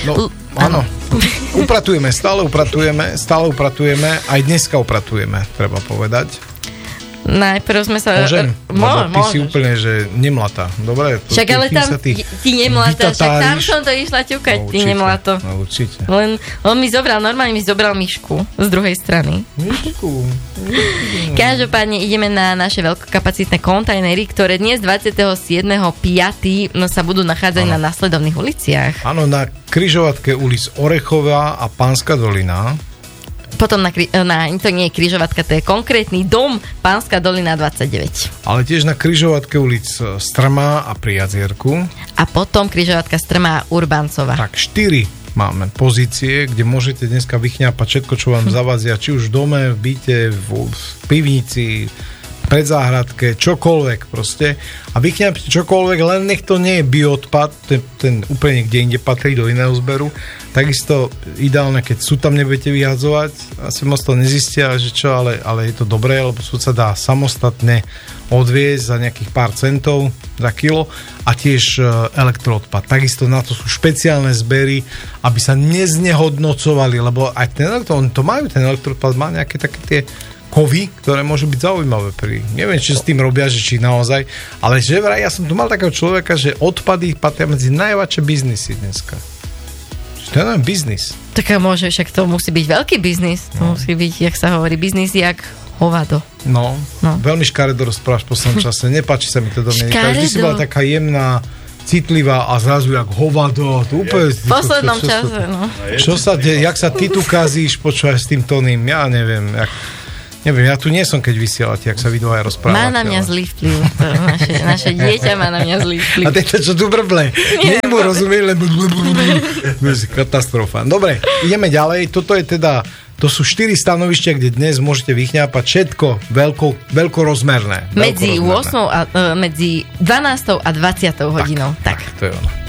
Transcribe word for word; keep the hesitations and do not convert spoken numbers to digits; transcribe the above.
No, áno. Upratujeme, stále upratujeme, stále upratujeme, aj dneska upratujeme, treba povedať. Najprv sme sa... Môžem? Mo- ty môžeš. si úplne, že nemlatá. Dobre? To, však ale tam ty, ty nemlatá, však tam som to išla ťukať, no, ty nemlato. No určite. Len on mi zobral, normálne mi zobral myšku z druhej strany. Myšku. Každopádne ideme na naše veľkokapacitné kontajnery, ktoré dnes dvadsiateho siedmeho piateho no, sa budú nachádzať ano. na nasledovných uliciach. Áno, na križovatke ulic Orechová a Pánska dolina. Potom na, na, to nie je križovatka, to je konkrétny dom Pánska dolina dvadsaťdeväť. Ale tiež na križovatke ulic Strmá a pri Jazierku. A potom križovatka Strmá a Urbancova. Tak štyri máme pozície, kde môžete dneska vychňapať všetko, čo vám zavazia, či už v dome, v byte, v, v pivnici, pred záhradke, čokoľvek proste. A vychňapte čokoľvek, len nech to nie je bioodpad, ten, ten úplne niekde inde patrí do iného zberu. Takisto ideálne, keď sú tam nebudete vyhadzovať, asi moc to nezistia, že čo, ale, ale je to dobré, lebo súd sa dá samostatne odviesť za nejakých pár centov za kilo a tiež elektroodpad. Takisto na to sú špeciálne zbery, aby sa neznehodnocovali, lebo aj ten elektroodpad, to majú, ten elektroodpad má nejaké také tie kovy, ktoré môžu byť zaujímavé pri... Neviem, či s tým robia, že či naozaj, ale že vraj, ja som tu mal takého človeka, že odpady patria medzi najväčšie biznisy dneska. To je len biznis. Tak a môže, však to musí byť veľký biznis. To no. musí byť, jak sa hovorí, biznis jak hovado. No, no. Veľmi škaredo rozprávaš v poslednom čase. Nepáči sa mi to do mňa. Vždy si bola taká jemná, citlivá a zrazu jak hovado. Úplne, v poslednom čo, čase, no. Čo sa deje, jak sa ty tu kazíš, počúvaš s tým tónim, ja neviem, jak... Neviem, ja tu nie som, keď vysielate, jak sa vy dvoja rozprávate. Má na mňa ale... zlý vplyv. Naše, naše dieťa má na mňa zlý vplyv. A tento, čo tu brble. Nie mu rozumieť, len... Katastrofa. Dobre, ideme ďalej. Toto je teda... To sú štyri stanovištia, kde dnes môžete vychňapať všetko veľko, veľkorozmerné. Medzi ôsmou a, uh, medzi dvanástou a dvadsiatou hodinou. Tak, tak. To je ono.